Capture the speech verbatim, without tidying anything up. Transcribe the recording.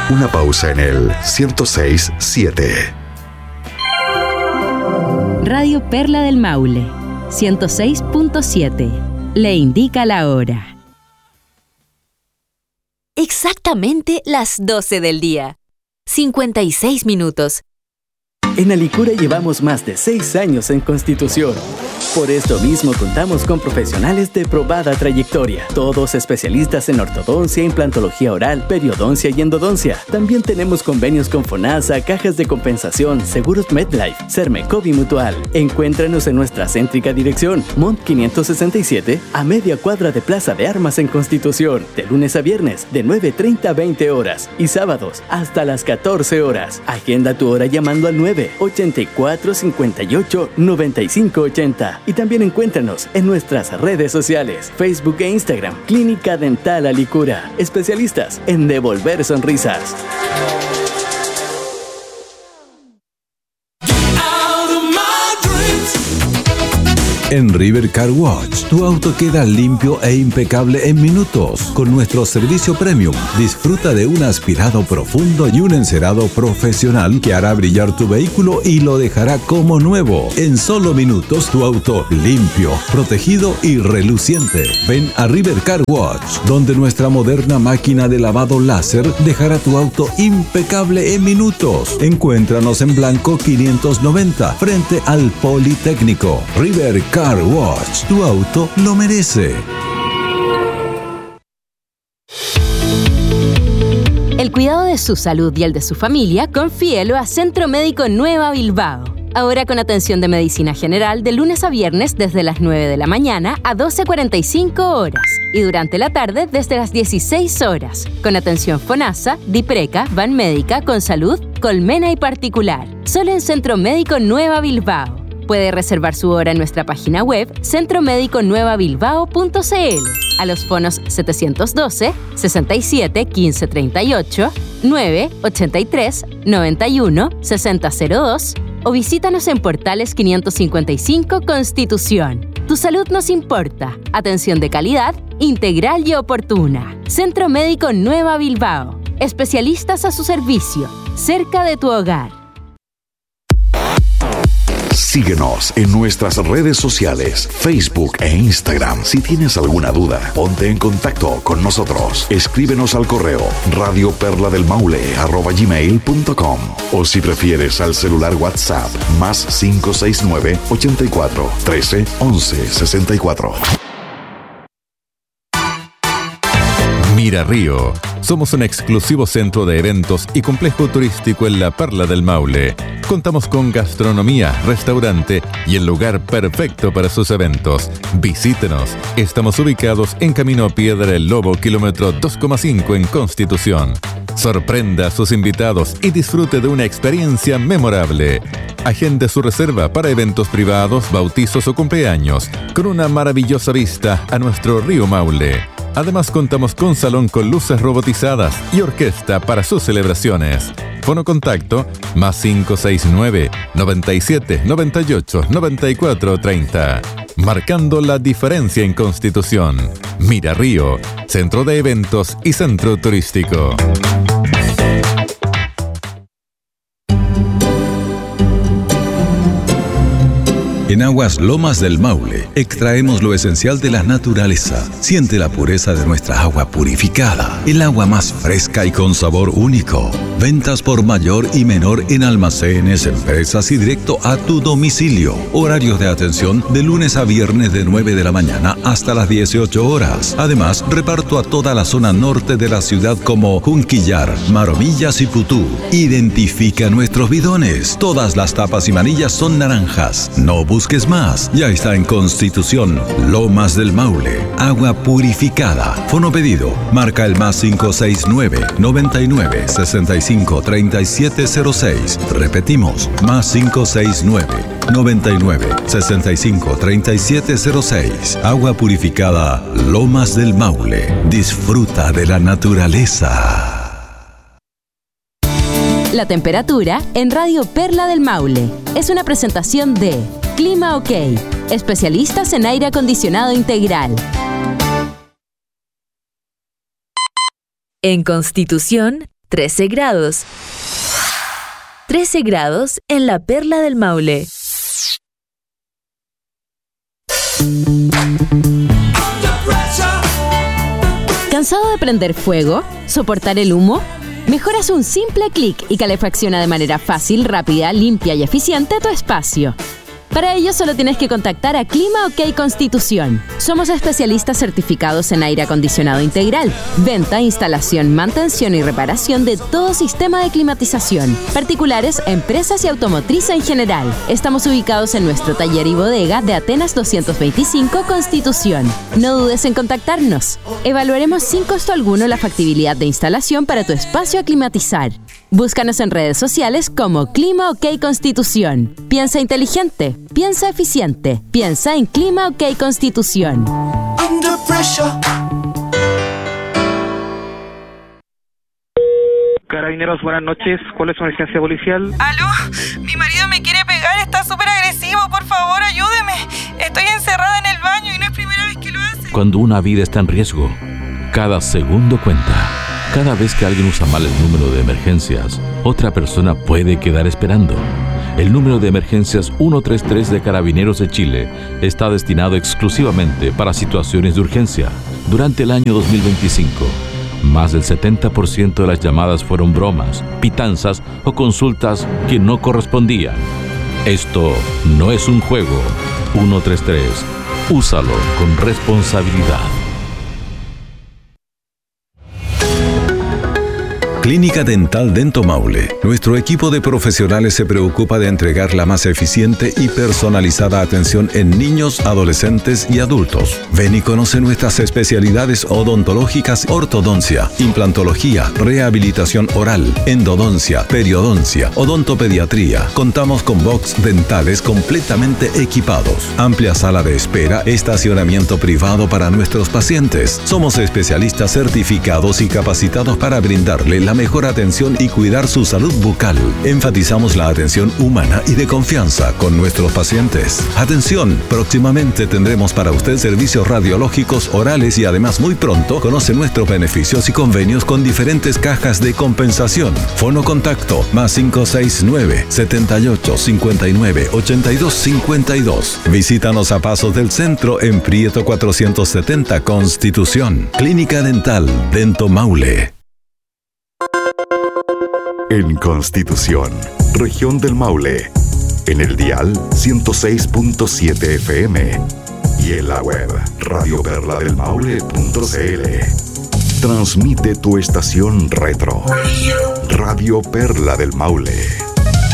Una pausa en el ciento seis punto siete. Radio Perla del Maule, ciento seis punto siete. Le indica la hora. Exactamente las doce del día. cincuenta y seis minutos. En Alicura llevamos más de seis años en Constitución. Por esto mismo contamos con profesionales de probada trayectoria, todos especialistas en ortodoncia, implantología oral, periodoncia y endodoncia. También tenemos convenios con FONASA, cajas de compensación, seguros MedLife, Sermecov y Mutual. Encuéntranos en nuestra céntrica dirección, Mont quinientos sesenta y siete, a media cuadra de Plaza de Armas en Constitución, de lunes a viernes, de nueve treinta a veinte horas, y sábados hasta las catorce horas. Agenda tu hora llamando al nueve ochenta y cuatro cincuenta y ocho noventa y cinco ochenta. Y también encuéntranos en nuestras redes sociales, Facebook e Instagram. Clínica Dental Alicura, especialistas en devolver sonrisas. En River Car Wash, tu auto queda limpio e impecable en minutos. Con nuestro servicio premium, disfruta de un aspirado profundo y un encerado profesional que hará brillar tu vehículo y lo dejará como nuevo. En solo minutos, tu auto limpio, protegido y reluciente. Ven a River Car Wash, donde nuestra moderna máquina de lavado láser dejará tu auto impecable en minutos. Encuéntranos en Blanco quinientos noventa, frente al Politécnico. River Car Wash, tu auto lo merece. El cuidado de su salud y el de su familia, confíelo a Centro Médico Nueva Bilbao. Ahora con atención de medicina general de lunes a viernes desde las nueve de la mañana a doce cuarenta y cinco horas y durante la tarde desde las dieciséis horas. Con atención FONASA, DIPRECA, Banmédica, Consalud, Colmena y Particular. Solo en Centro Médico Nueva Bilbao. Puede reservar su hora en nuestra página web centro médico nueva bilbao punto c l a los fonos setecientos doce, sesenta y siete, quince treinta y ocho, nueve ochenta y tres, noventa y uno, sesenta cero dos o visítanos en Portales quinientos cincuenta y cinco Constitución. Tu salud nos importa. Atención de calidad, integral y oportuna. Centro Médico Nueva Bilbao. Especialistas a su servicio, cerca de tu hogar. Síguenos en nuestras redes sociales, Facebook e Instagram. Si tienes alguna duda, ponte en contacto con nosotros. Escríbenos al correo radio perla del maule arroba gmail punto com o si prefieres al celular WhatsApp más cinco seis nueve, ochenta y cuatro, trece, once, sesenta y cuatro. Mira Río. Somos un exclusivo centro de eventos y complejo turístico en la Perla del Maule. Contamos con gastronomía, restaurante y el lugar perfecto para sus eventos. Visítenos. Estamos ubicados en Camino Piedra del Lobo, kilómetro dos coma cinco en Constitución. Sorprenda a sus invitados y disfrute de una experiencia memorable. Agende su reserva para eventos privados, bautizos o cumpleaños, con una maravillosa vista a nuestro río Maule. Además contamos con salón con luces robotizadas y orquesta para sus celebraciones. Fono contacto más cinco seis nueve, noventa y siete, noventa y ocho, noventa y cuatro, treinta. Marcando la diferencia en Constitución. Mira Río, centro de eventos y centro turístico. En Aguas Lomas del Maule, extraemos lo esencial de la naturaleza. Siente la pureza de nuestra agua purificada, el agua más fresca y con sabor único. Ventas por mayor y menor en almacenes, empresas y directo a tu domicilio. Horarios de atención de lunes a viernes de nueve de la mañana hasta las dieciocho horas. Además, reparto a toda la zona norte de la ciudad como Junquillar, Maromillas y Putú. Identifica nuestros bidones. Todas las tapas y manillas son naranjas. No busques más. Ya está en Constitución, Lomas del Maule. Agua purificada. Fono pedido. Marca el más cinco seis nueve, noventa y nueve, sesenta y cinco, treinta y siete cero seis. Repetimos, más cinco seis nueve, noventa y nueve, sesenta y cinco, treinta y siete cero seis. Agua purificada Lomas del Maule. Disfruta de la naturaleza. La temperatura en Radio Perla del Maule es una presentación de Clima OK, especialistas en aire acondicionado integral. En Constitución, trece grados. trece grados en la Perla del Maule. ¿Cansado de prender fuego? ¿Soportar el humo? Mejor haz un simple clic y calefacciona de manera fácil, rápida, limpia y eficiente tu espacio. Para ello solo tienes que contactar a Clima OK Constitución. Somos especialistas certificados en aire acondicionado integral, venta, instalación, mantención y reparación de todo sistema de climatización, particulares, empresas y automotriz en general. Estamos ubicados en nuestro taller y bodega de Atenas doscientos veinticinco Constitución. No dudes en contactarnos. Evaluaremos sin costo alguno la factibilidad de instalación para tu espacio a climatizar. Búscanos en redes sociales como Clima OK Constitución. Piensa inteligente, piensa eficiente, piensa en Clima OK Constitución. Under pressure. Carabineros, buenas noches. ¿Cuál es su emergencia policial? ¿Aló? Mi marido me quiere pegar, está súper agresivo. Por favor, ayúdeme. Estoy encerrada en el baño y no es primera vez que lo hace. Cuando una vida está en riesgo, cada segundo cuenta. Cada vez que alguien usa mal el número de emergencias, otra persona puede quedar esperando. El número de emergencias ciento treinta y tres de Carabineros de Chile está destinado exclusivamente para situaciones de urgencia. Durante el año dos mil veinticinco, más del setenta por ciento de las llamadas fueron bromas, pitanzas o consultas que no correspondían. Esto no es un juego. ciento treinta y tres. Úsalo con responsabilidad. Clínica Dental Dento Maule. Nuestro equipo de profesionales se preocupa de entregar la más eficiente y personalizada atención en niños, adolescentes y adultos. Ven y conoce nuestras especialidades odontológicas: ortodoncia, implantología, rehabilitación oral, endodoncia, periodoncia, odontopediatría. Contamos con box dentales completamente equipados, amplia sala de espera, estacionamiento privado para nuestros pacientes. Somos especialistas certificados y capacitados para brindarle la mejor atención y cuidar su salud bucal. Enfatizamos la atención humana y de confianza con nuestros pacientes. Atención, próximamente tendremos para usted servicios radiológicos orales y además muy pronto conoce nuestros beneficios y convenios con diferentes cajas de compensación. Fono contacto más cinco seis nueve, setenta y ocho, cincuenta y nueve, ochenta y dos cincuenta y dos. Visítanos a Pasos del Centro en Prieto cuatrocientos setenta Constitución. Clínica Dental Dento Maule. En Constitución, región del Maule, en el dial ciento seis punto siete F M y en la web radio perla del maule punto c l. Transmite tu estación retro, Radio Perla del Maule.